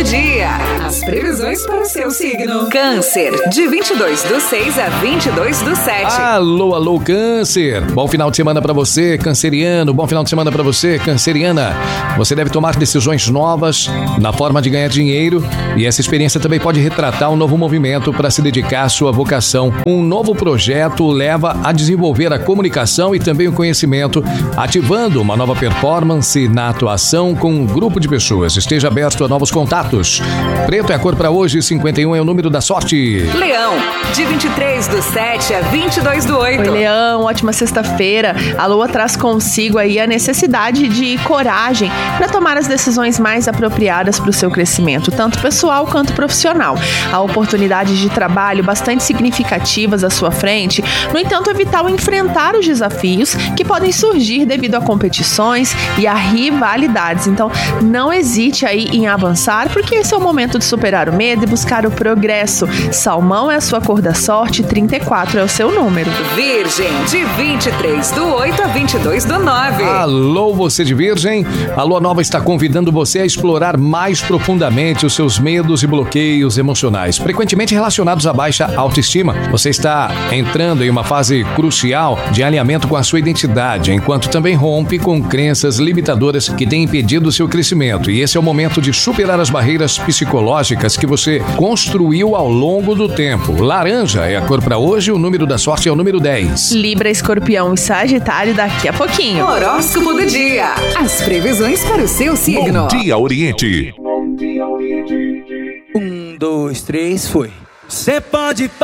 dia. As previsões para o seu signo. Câncer, de 22/6 a 22/7. Alô, Câncer. Bom final de semana pra você, canceriano. Bom final de semana pra você, canceriana. Você deve tomar decisões novas na forma de ganhar dinheiro e essa experiência também pode retratar um novo movimento para se dedicar à sua vocação. Um novo projeto leva a desenvolver a comunicação e também o conhecimento, ativando uma nova performance na atuação com um grupo de pessoas. Esteja aberto a novos contatos. Preto é a cor para hoje, 51 é o número da sorte. Leão, de 23/7 a 22/8. Oi, Leão, ótima sexta-feira. A Lua traz consigo aí a necessidade de coragem para tomar as decisões mais apropriadas para o seu crescimento, tanto pessoal quanto profissional. Há oportunidades de trabalho bastante significativas à sua frente, no entanto, é vital enfrentar os desafios que podem surgir devido a competições e a rivalidades. Então, não hesite aí em avançar, porque esse é o momento de superar o medo e buscar o progresso. Salmão é a sua cor da sorte, 34 é o seu número. Virgem, de 23/8 a 22/9. Alô, você de Virgem. A Lua Nova está convidando você a explorar mais profundamente os seus medos e bloqueios emocionais, frequentemente relacionados à baixa autoestima. Você está entrando em uma fase crucial de alinhamento com a sua identidade, enquanto também rompe com crenças limitadoras que têm impedido o seu crescimento. E esse é o momento de superar as barreiras psicológicas que você construiu ao longo do tempo. Laranja é a cor para hoje, o número da sorte é o número 10. Libra, Escorpião e Sagitário daqui a pouquinho. Horóscopo do dia. As previsões para o seu signo. Bom dia, Oriente. 1, 2, 3, foi. Cê pode